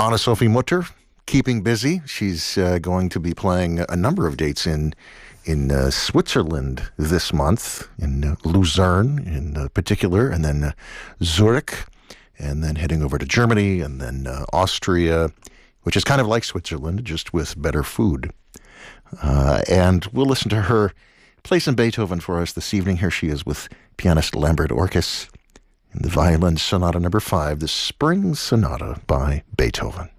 Anna-Sophie Mutter, keeping busy. She's going to be playing a number of dates in Switzerland this month, in Lucerne in particular, and then Zurich, and then heading over to Germany, and then Austria, which is kind of like Switzerland, just with better food. And we'll listen to her play some Beethoven for us this evening. Here she is with pianist Lambert Orkes in the Violin Sonata No. 5, the Spring Sonata by Beethoven.